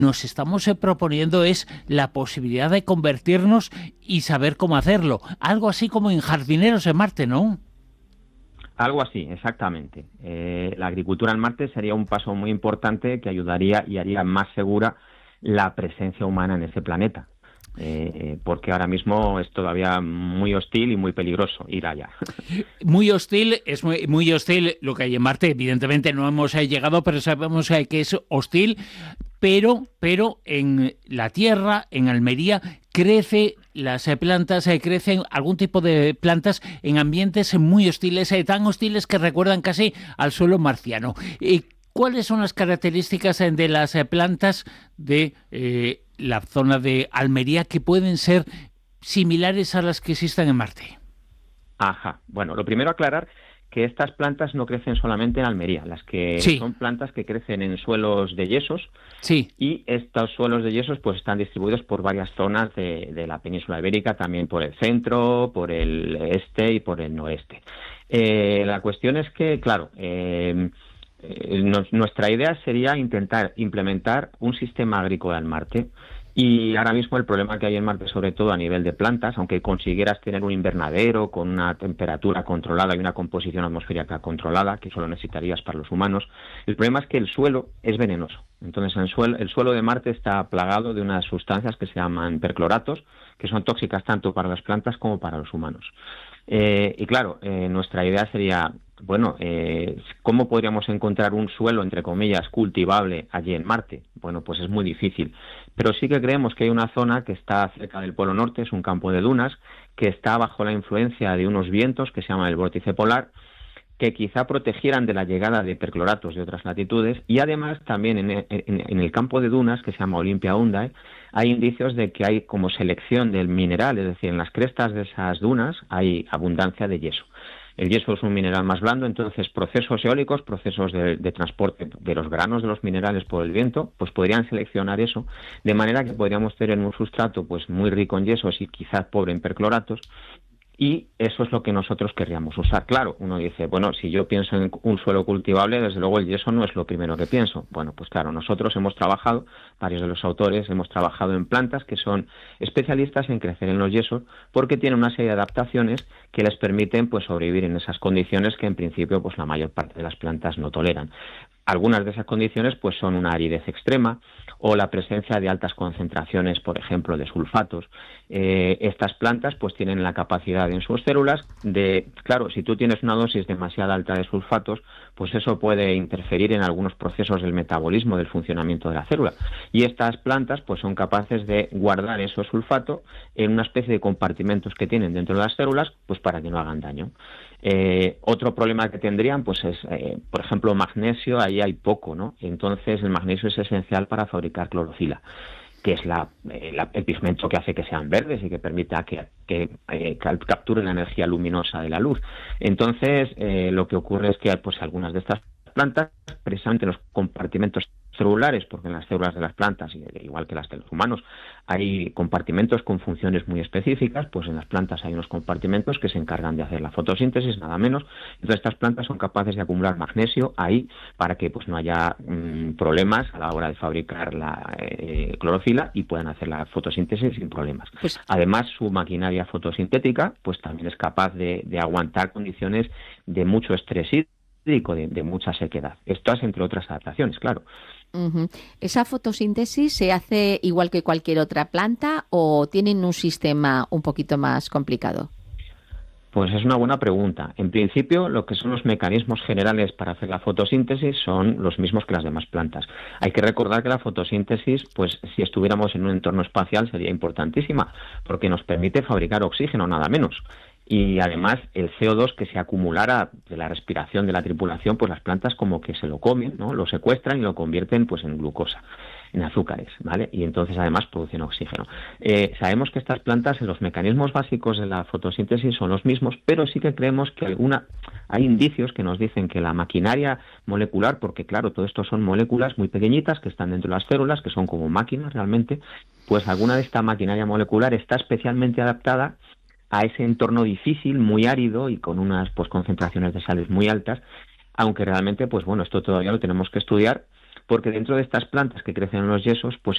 nos estamos proponiendo es la posibilidad de convertirnos y saber cómo hacerlo. Algo así como en jardineros en Marte, ¿no? Algo así, exactamente. La agricultura en Marte sería un paso muy importante que ayudaría y haría más segura la presencia humana en ese planeta. Porque ahora mismo es todavía muy hostil y muy peligroso ir allá. Muy hostil, es muy hostil lo que hay en Marte. Evidentemente no hemos llegado, pero sabemos que es hostil. Pero en la Tierra, en Almería, las plantas, crecen algún tipo de plantas en ambientes muy hostiles, tan hostiles que recuerdan casi al suelo marciano. ¿Cuáles son las características de las plantas de la zona de Almería que pueden ser similares a las que existen en Marte? Ajá. Bueno, lo primero aclarar que estas plantas no crecen solamente en Almería, las que Sí. son plantas que crecen en suelos de yesos. Sí. Y estos suelos de yesos pues están distribuidos por varias zonas de la península ibérica, también por el centro, por el este y por el oeste. La cuestión es que, claro, nuestra idea sería intentar implementar un sistema agrícola en Marte. Y ahora mismo el problema que hay en Marte, sobre todo a nivel de plantas, aunque consiguieras tener un invernadero con una temperatura controlada y una composición atmosférica controlada, que solo necesitarías para los humanos, el problema es que el suelo es venenoso. Entonces el suelo de Marte está plagado de unas sustancias que se llaman percloratos, que son tóxicas tanto para las plantas como para los humanos. Y claro, nuestra idea sería, bueno, ¿cómo podríamos encontrar un suelo, entre comillas, cultivable allí en Marte? Bueno, pues es muy difícil. Pero sí que creemos que hay una zona que está cerca del Polo Norte, es un campo de dunas, que está bajo la influencia de unos vientos que se llaman el vórtice polar, que quizá protegieran de la llegada de percloratos de otras latitudes, y además también en el campo de dunas, que se llama Olympia Undae, hay indicios de que hay como selección del mineral, es decir, en las crestas de esas dunas hay abundancia de yeso. El yeso es un mineral más blando, entonces procesos eólicos, procesos de transporte de los granos de los minerales por el viento, pues podrían seleccionar eso, de manera que podríamos tener un sustrato pues muy rico en yesos y quizás pobre en percloratos, y eso es lo que nosotros querríamos usar. Claro, uno dice, bueno, si yo pienso en un suelo cultivable, desde luego el yeso no es lo primero que pienso. Bueno, pues claro, nosotros hemos trabajado, varios de los autores, hemos trabajado en plantas que son especialistas en crecer en los yesos porque tienen una serie de adaptaciones que les permiten pues sobrevivir en esas condiciones que en principio pues la mayor parte de las plantas no toleran. Algunas de esas condiciones pues son una aridez extrema o la presencia de altas concentraciones, por ejemplo, de sulfatos. Estas plantas pues tienen la capacidad en sus células de, claro, si tú tienes una dosis demasiado alta de sulfatos, pues eso puede interferir en algunos procesos del metabolismo, del funcionamiento de la célula. Y estas plantas pues son capaces de guardar esos sulfatos en una especie de compartimentos que tienen dentro de las células, pues para que no hagan daño. Otro problema que tendrían pues es, por ejemplo, magnesio, ahí hay poco, ¿no? Entonces el magnesio es esencial para fabricar clorofila, que es el pigmento que hace que sean verdes y que permita que capturen la energía luminosa de la luz. Entonces lo que ocurre es que pues algunas de estas plantas, precisamente los compartimentos celulares, porque en las células de las plantas, igual que las de los humanos, hay compartimentos con funciones muy específicas, pues en las plantas hay unos compartimentos que se encargan de hacer la fotosíntesis, nada menos. Entonces estas plantas son capaces de acumular magnesio ahí para que pues no haya problemas a la hora de fabricar la clorofila y puedan hacer la fotosíntesis sin problemas. Pues, además, su maquinaria fotosintética pues también es capaz de aguantar condiciones de mucho estrés hídrico, de mucha sequedad. Estas entre otras adaptaciones, claro. Uh-huh. ¿Esa fotosíntesis se hace igual que cualquier otra planta o tienen un sistema un poquito más complicado? Pues es una buena pregunta. En principio, lo que son los mecanismos generales para hacer la fotosíntesis son los mismos que las demás plantas. Hay que recordar que la fotosíntesis, pues si estuviéramos en un entorno espacial, sería importantísima, porque nos permite fabricar oxígeno, nada menos. Y además el CO2 que se acumulara de la respiración de la tripulación, pues las plantas como que se lo comen, ¿no? Lo secuestran y lo convierten pues en glucosa, en azúcares, ¿vale? Y entonces además producen oxígeno. Sabemos que estas plantas, en los mecanismos básicos de la fotosíntesis son los mismos, pero sí que creemos que hay indicios que nos dicen que la maquinaria molecular, porque claro, todo esto son moléculas muy pequeñitas que están dentro de las células, que son como máquinas realmente, pues alguna de esta maquinaria molecular está especialmente adaptada a ese entorno difícil, muy árido y con unas pues concentraciones de sales muy altas, aunque realmente pues bueno, esto todavía lo tenemos que estudiar, porque dentro de estas plantas que crecen en los yesos pues